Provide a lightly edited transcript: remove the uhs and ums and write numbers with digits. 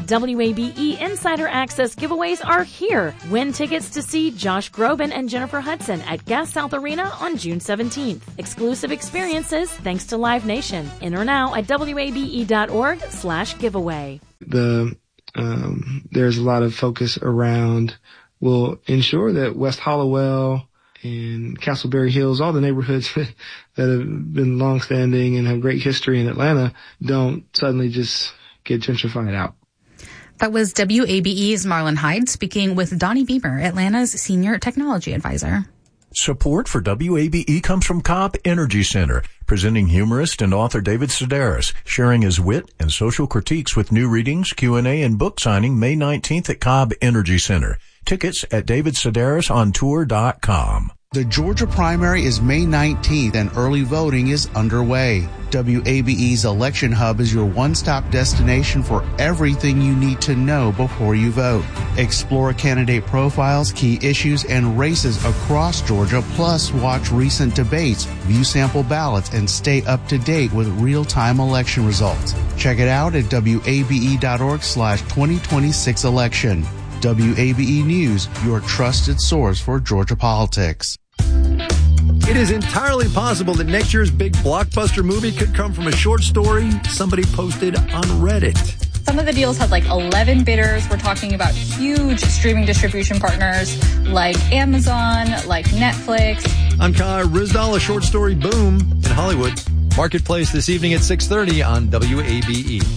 WABE Insider Access giveaways are here. Win tickets to see Josh Groban and Jennifer Hudson at Gas South Arena on June 17th. Exclusive experiences thanks to Live Nation. Enter now at wabe.org/giveaway. There's a lot of focus around will ensure that West Hollowell and Castleberry Hills, all the neighborhoods that have been longstanding and have great history in Atlanta, don't suddenly just get gentrified out. That was WABE's Marlon Hyde speaking with Donnie Beamer, Atlanta's Senior Technology Advisor. Support for WABE comes from Cobb Energy Center, presenting humorist and author David Sedaris, sharing his wit and social critiques with new readings, Q&A, and book signing May 19th at Cobb Energy Center. Tickets at davidsedarisontour.com. The Georgia primary is May 19th and early voting is underway. WABE's Election Hub is your one-stop destination for everything you need to know before you vote. Explore candidate profiles, key issues, and races across Georgia, plus watch recent debates, view sample ballots, and stay up to date with real-time election results. Check it out at wabe.org/2026 election. WABE News, your trusted source for Georgia politics. It is entirely possible that next year's big blockbuster movie could come from a short story somebody posted on Reddit. Some of the deals had like 11 bidders. We're talking about huge streaming distribution partners like Amazon, like Netflix. I'm Kai Rizdal, a short story boom in Hollywood. Marketplace this evening at 6:30 on WABE.